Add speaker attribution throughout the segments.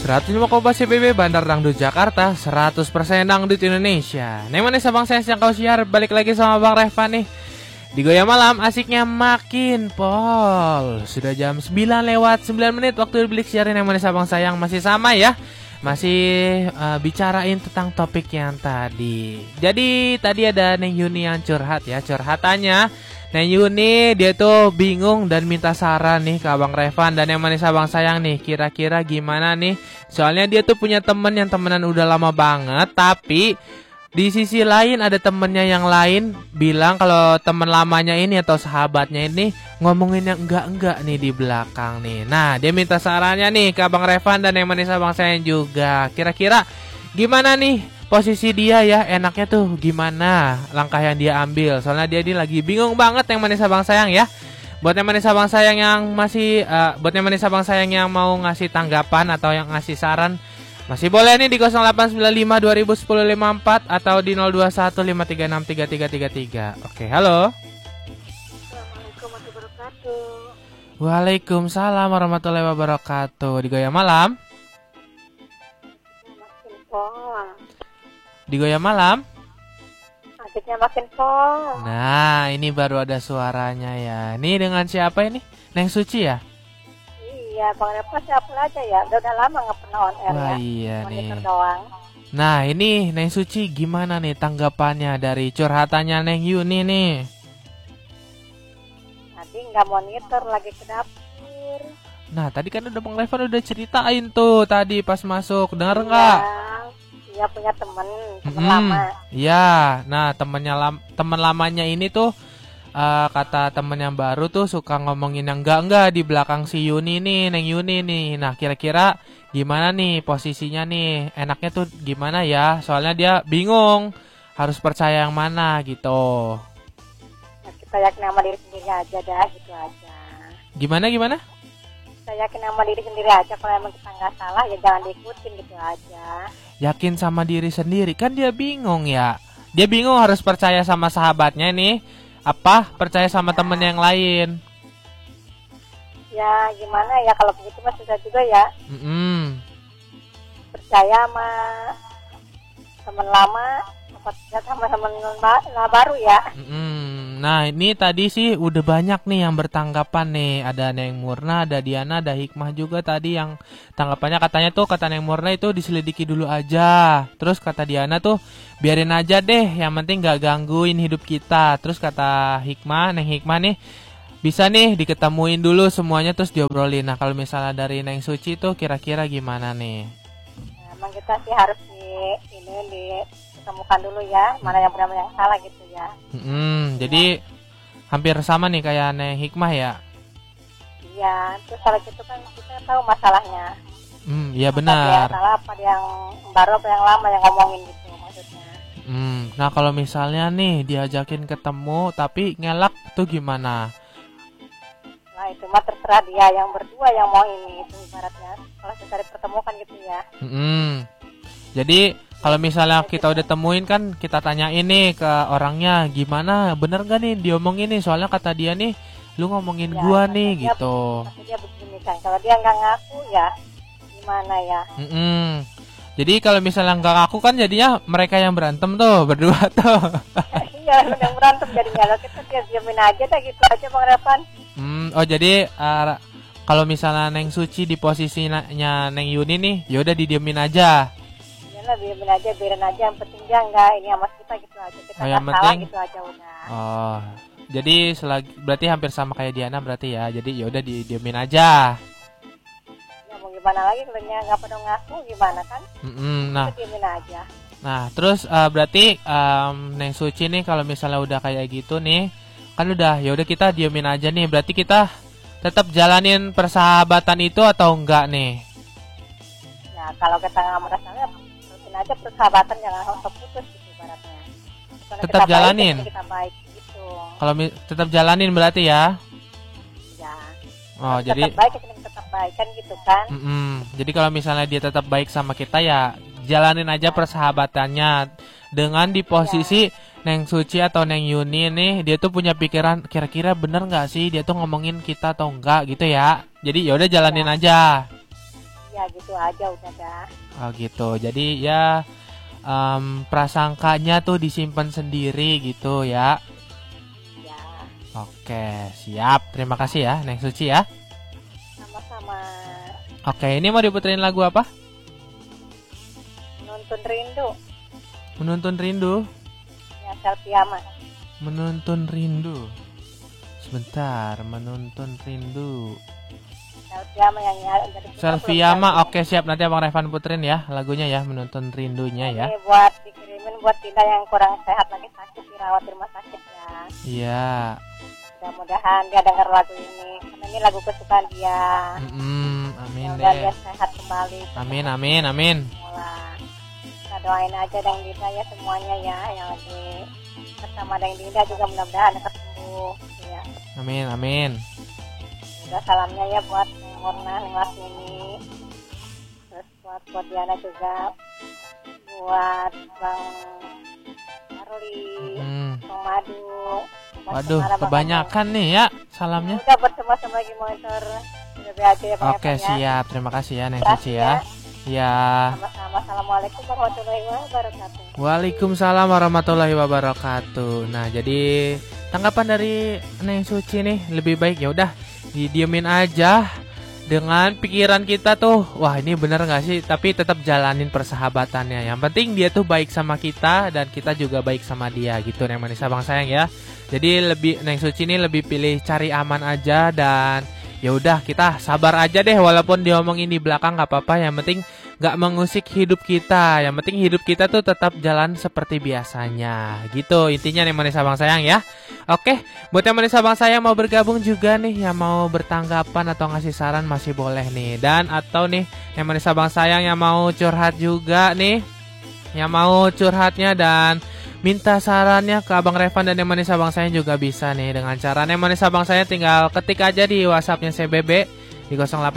Speaker 1: 105,4 CBB Bandar Dangdut Jakarta, 100% Dangdut Indonesia. Nih mana sabang saya yang kau siar, balik lagi sama Bang Revan nih. Di Goyang Malam asiknya makin pol. Sudah jam 9 lewat 9 menit waktu Bilik siarin yang mana sabang sayang masih sama ya. Masih bicarain tentang topik yang tadi. Jadi tadi ada Neng Yuni yang curhat ya. Curhatannya Neng Yuni dia tuh bingung dan minta saran nih ke Abang Revan dan yang manis abang sayang nih. Kira-kira gimana nih? Soalnya dia tuh punya temen yang temenan udah lama banget. Tapi di sisi lain ada temennya yang lain bilang kalau temen lamanya ini atau sahabatnya ini ngomongin yang enggak-enggak nih di belakang nih. Nah dia minta sarannya nih ke Abang Revan dan yang manis abang sayang juga. Kira-kira gimana nih posisi dia ya, enaknya tuh gimana langkah yang dia ambil. Soalnya dia ini lagi bingung banget yang manis abang sayang ya. Buat yang manis abang sayang yang masih buat yang manis abang sayang yang mau ngasih tanggapan atau yang ngasih saran, masih boleh nih di 0895 2010 54 atau di 0215363333. Oke, halo.
Speaker 2: Assalamualaikum warahmatullahi wabarakatuh.
Speaker 1: Waalaikumsalam warahmatullahi wabarakatuh. Di Goyang Malam.
Speaker 2: Makin pol.
Speaker 1: Di Goyang Malam.
Speaker 2: Asiknya makin pol.
Speaker 1: Nah, ini baru ada suaranya ya. Ini dengan siapa ini? Neng Suci ya?
Speaker 2: Iya, Bang Revan siapa aja ya. Udah lama nggak pernah on air
Speaker 1: Wah,
Speaker 2: ya.
Speaker 1: iya
Speaker 2: Monitor
Speaker 1: nih.
Speaker 2: doang.
Speaker 1: Nah, ini Neng Suci gimana nih tanggapannya dari curhatannya Neng Yuni nih?
Speaker 2: Tadi nggak monitor, lagi ke dapur.
Speaker 1: Nah, tadi kan udah Bang Revan udah ceritain tuh tadi pas masuk. Dengar nggak?
Speaker 2: Iya, punya temen lama.
Speaker 1: Iya, nah temen lamanya ini tuh kata temen yang baru tuh suka ngomongin yang enggak di belakang si Yuni nih, Neng Yuni nih. Nah kira-kira gimana nih posisinya nih, enaknya tuh gimana ya? Soalnya dia bingung harus percaya yang mana gitu.
Speaker 2: Nah, kita yakin sama diri sendiri aja dah, gitu aja.
Speaker 1: Gimana?
Speaker 2: Kita yakin sama diri sendiri aja. Kalau emang kita nggak salah ya jangan diikutin, gitu aja.
Speaker 1: Yakin sama diri sendiri, kan dia bingung ya. Dia bingung harus percaya sama sahabatnya nih, apa percaya sama temen yang lain.
Speaker 2: Ya gimana ya, kalau begitu mah susah juga ya. Percaya sama teman lama apa sama teman baru ya.
Speaker 1: Nah ini tadi sih udah banyak nih yang bertanggapan nih. Ada Neng Murna, ada Diana, ada Hikmah juga tadi yang tanggapannya katanya tuh kata Neng Murna itu diselidiki dulu aja. Terus kata Diana tuh biarin aja deh, yang penting gak gangguin hidup kita. Terus kata Hikmah, Neng Hikmah nih bisa nih diketemuin dulu semuanya terus diobrolin. Nah kalau misalnya dari Neng Suci tuh kira-kira gimana nih?
Speaker 2: Nah, emang kita sih harus ditemukan dulu ya, mana yang benar mana yang salah gitu ya.
Speaker 1: Jadi hampir sama nih kayak Neng Hikmah ya.
Speaker 2: Iya, terus kalau gitu kan kita tahu masalahnya.
Speaker 1: Iya benar.
Speaker 2: Apa salah, apa yang baru apa yang lama yang ngomongin gitu maksudnya.
Speaker 1: Nah kalau misalnya nih diajakin ketemu tapi ngelak tuh gimana?
Speaker 2: Nah itu mah terserah dia yang berdua yang mau ini itu ibaratnya. Kalau kita dipertemukan gitu ya.
Speaker 1: Jadi kalau misalnya kita udah temuin kan kita tanya ini ke orangnya gimana, bener gak nih diomongin nih, soalnya kata dia nih lu ngomongin ya, gua nih dia, gitu.
Speaker 2: Dia begini kan, kalau dia nggak ngaku ya gimana ya.
Speaker 1: Jadi kalau misalnya nggak ngaku kan jadinya mereka yang berantem tuh berdua tuh.
Speaker 2: Iya yang berantem jadinya, kalau kita diamin aja dah gitu aja Bang Revan.
Speaker 1: Oh jadi kalau misalnya Neng Suci di posisinya Neng Yuni nih, yaudah didiemin aja.
Speaker 2: Biarin aja, yang penting dia enggak ini sama kita gitu aja. Kita
Speaker 1: yang
Speaker 2: salah
Speaker 1: penting
Speaker 2: gitu aja udah.
Speaker 1: Oh. Jadi berarti hampir sama kayak Diana berarti ya. Jadi ya udah didiemin aja.
Speaker 2: Ya mau gimana lagi kalau dia enggak pada ngaku gimana kan?
Speaker 1: Nah.
Speaker 2: Kita diemin aja.
Speaker 1: Nah, terus berarti Neng Suci nih kalau misalnya udah kayak gitu nih, kan udah ya udah kita diemin aja nih. Berarti kita tetap jalanin persahabatan itu atau enggak nih?
Speaker 2: Ya kalau kita enggak merasa aja persahabatan jangan langsung putus gitu ibaratnya.
Speaker 1: Tetap jalanin.
Speaker 2: Kita baik gitu.
Speaker 1: Kalau tetap jalanin berarti ya?
Speaker 2: Ya.
Speaker 1: Oh, jadi
Speaker 2: tetap baik kan gitu kan?
Speaker 1: Jadi kalau misalnya dia tetap baik sama kita ya jalanin aja persahabatannya dengan di posisi Neng Suci atau Neng Yuni nih dia tuh punya pikiran kira-kira bener nggak sih dia tuh ngomongin kita atau enggak gitu ya. Jadi ya udah jalanin aja.
Speaker 2: Ya Ya gitu aja udah dah.
Speaker 1: Oh gitu. Jadi ya prasangkanya tuh disimpan sendiri gitu ya.
Speaker 2: Ya,
Speaker 1: Oke, siap. Terima kasih ya, Neng Suci ya.
Speaker 2: sama-sama.
Speaker 1: Oke, ini mau diputerin lagu apa?
Speaker 2: Menuntun rindu.
Speaker 1: Menuntun Rindu.
Speaker 2: Ya, Selviama.
Speaker 1: Menuntun Rindu. Sebentar, Menuntun Rindu.
Speaker 2: Selviama yang dari kita
Speaker 1: Selviama,
Speaker 2: belum
Speaker 1: oke siap. Nanti Abang Revan puterin ya lagunya ya, Menuntun Rindunya ya.
Speaker 2: Ini buat dikirimin buat Dinda yang kurang sehat lagi sakit dirawat di rumah sakit ya.
Speaker 1: Iya.
Speaker 2: Mudah-mudahan dia dengar lagu ini karena ini lagu kesukaan dia.
Speaker 1: Amin
Speaker 2: Semoga dia
Speaker 1: deh.
Speaker 2: sehat kembali.
Speaker 1: Amin, amin, amin.
Speaker 2: Semula. Kita doain aja Deng Dinda ya semuanya ya yang lagi bersama Deng Dinda juga mudah-mudahan cepat sembuh ya.
Speaker 1: Amin, amin.
Speaker 2: Udah salamnya ya buat Neng Morna, Neng Lasmini, terus buat Diana juga, buat Bang Arli, Bang Madu.
Speaker 1: Waduh, kebanyakan nih ya salamnya.
Speaker 2: Udah bersama-sama lagi monitor BBAJ ya Bang
Speaker 1: Oke,
Speaker 2: Evan, ya.
Speaker 1: siap. Terima kasih ya Neng Suci ya. Ya.
Speaker 2: Sama-sama. Assalamualaikum warahmatullahi wabarakatuh.
Speaker 1: Waalaikumsalam warahmatullahi wabarakatuh. Nah, jadi tanggapan dari Neng Suci nih lebih baik ya udah didiemin aja dengan pikiran kita tuh. Wah, ini bener gak sih? Tapi tetap jalanin persahabatannya. Yang penting dia tuh baik sama kita dan kita juga baik sama dia gitu Neng Manis Abang sayang ya. Jadi Neng Suci ini lebih pilih cari aman aja dan ya udah kita sabar aja deh walaupun diomongin di belakang nggak apa-apa. Yang penting nggak mengusik hidup kita. Yang penting hidup kita tuh tetap jalan seperti biasanya. Gitu intinya Neng Manis Abang sayang ya. Oke, buat yang Manis Abang sayang mau bergabung juga nih, yang mau bertanggapan atau ngasih saran masih boleh nih. Dan atau nih yang Manis Abang sayang yang mau curhat juga nih, yang mau curhatnya dan minta sarannya ke Abang Revan dan yang Manis Abang sayang juga bisa nih. Dengan cara yang Manis Abang sayang tinggal ketik aja di WhatsAppnya CBB di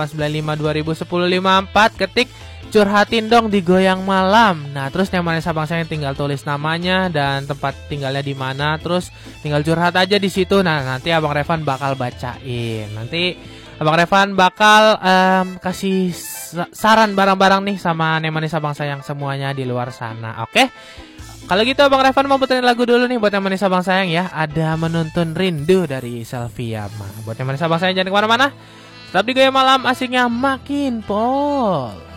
Speaker 1: 0895201054, ketik curhatin dong di Goyang Malam. Nah, terus yang Manis Abang sayang tinggal tulis namanya dan tempat tinggalnya di mana, terus tinggal curhat aja di situ. Nah, nanti Abang Revan bakal bacain. Nanti Abang Revan bakal kasih saran barang-barang nih sama Manis Abang sayang semuanya di luar sana. Oke? Kalau gitu Abang Revan mau puterin lagu dulu nih buat yang Manis Abang sayang ya. Ada Menuntun Rindu dari Selviama. Buat yang Manis Abang sayang jangan kemana-mana. Tetap di Goyang Malam, asiknya makin pol.